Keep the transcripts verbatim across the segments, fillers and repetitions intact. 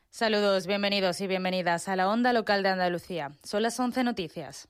Saludos, bienvenidos y bienvenidas a la Onda Local de Andalucía. Son las once noticias.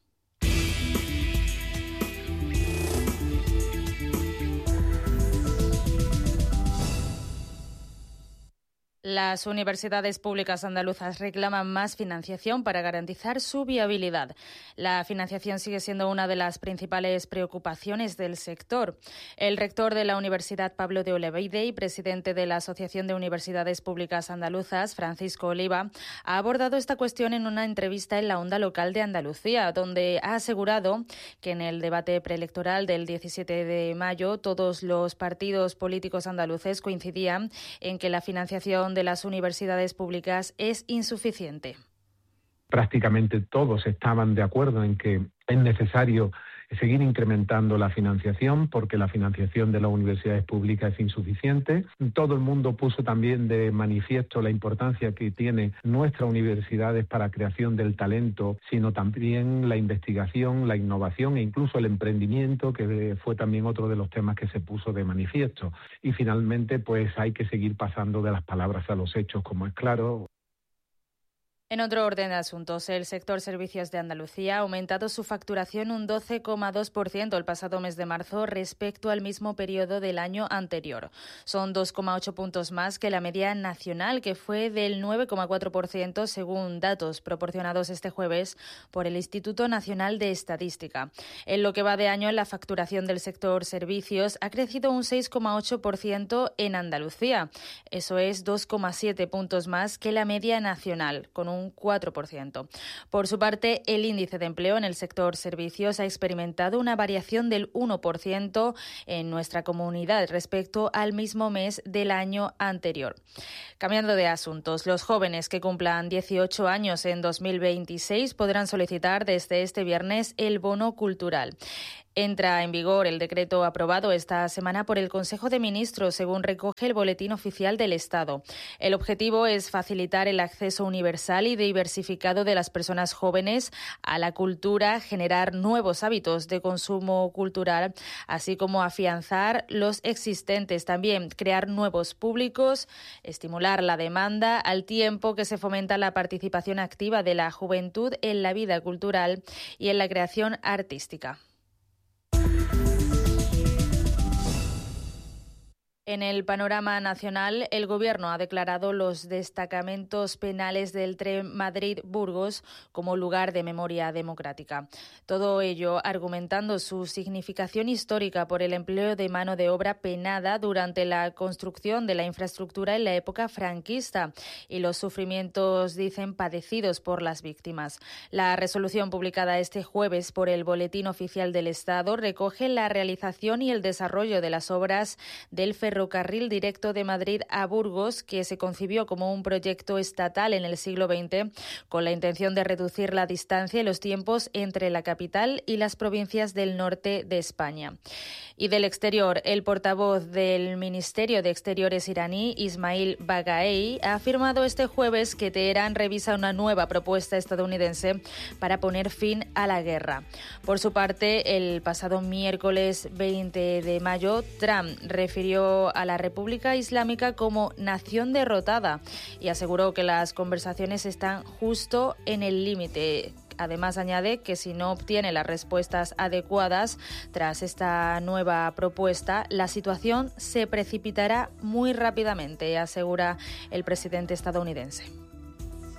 Las universidades públicas andaluzas reclaman más financiación para garantizar su viabilidad. La financiación sigue siendo una de las principales preocupaciones del sector. El rector de la Universidad Pablo de Olavide y presidente de la Asociación de Universidades Públicas Andaluzas, Francisco Oliva, ha abordado esta cuestión en una entrevista en la Onda Local de Andalucía, donde ha asegurado que en el debate preelectoral del diecisiete de mayo todos los partidos políticos andaluces coincidían en que la financiación de las universidades públicas es insuficiente. Prácticamente todos estaban de acuerdo en que es necesario seguir incrementando la financiación porque la financiación de las universidades públicas es insuficiente. Todo el mundo puso también de manifiesto la importancia que tienen nuestras universidades para la creación del talento, sino también la investigación, la innovación e incluso el emprendimiento, que fue también otro de los temas que se puso de manifiesto. Y finalmente, pues hay que seguir pasando de las palabras a los hechos, como es claro. En otro orden de asuntos, el sector servicios de Andalucía ha aumentado su facturación un doce coma dos por ciento el pasado mes de marzo respecto al mismo periodo del año anterior. Son dos coma ocho puntos más que la media nacional, que fue del nueve coma cuatro por ciento según datos proporcionados este jueves por el Instituto Nacional de Estadística. En lo que va de año, la facturación del sector servicios ha crecido un seis coma ocho por ciento en Andalucía. Eso es dos coma siete puntos más que la media nacional, con un cuatro por ciento. Por su parte, el índice de empleo en el sector servicios ha experimentado una variación del uno por ciento en nuestra comunidad respecto al mismo mes del año anterior. Cambiando de asuntos, los jóvenes que cumplan dieciocho años en dos mil veintiséis podrán solicitar desde este viernes el bono cultural. Entra en vigor el decreto aprobado esta semana por el Consejo de Ministros, según recoge el Boletín Oficial del Estado. El objetivo es facilitar el acceso universal y diversificado de las personas jóvenes a la cultura, generar nuevos hábitos de consumo cultural, así como afianzar los existentes, también crear nuevos públicos, estimular la demanda al tiempo que se fomenta la participación activa de la juventud en la vida cultural y en la creación artística. En el panorama nacional, el Gobierno ha declarado los destacamentos penales del tren Madrid-Burgos como lugar de memoria democrática. Todo ello argumentando su significación histórica por el empleo de mano de obra penada durante la construcción de la infraestructura en la época franquista y los sufrimientos, dicen, padecidos por las víctimas. La resolución publicada este jueves por el Boletín Oficial del Estado recoge la realización y el desarrollo de las obras del ferrocarril Ferrocarril directo de Madrid a Burgos, que se concibió como un proyecto estatal en el siglo veinte con la intención de reducir la distancia y los tiempos entre la capital y las provincias del norte de España. Y del exterior, el portavoz del Ministerio de Exteriores iraní, Ismail Bagaei, ha afirmado este jueves que Teherán revisa una nueva propuesta estadounidense para poner fin a la guerra. Por su parte, el pasado miércoles veinte de mayo, Trump refirió a la República Islámica como nación derrotada y aseguró que las conversaciones están justo en el límite. Además, añade que si no obtiene las respuestas adecuadas tras esta nueva propuesta, la situación se precipitará muy rápidamente, asegura el presidente estadounidense.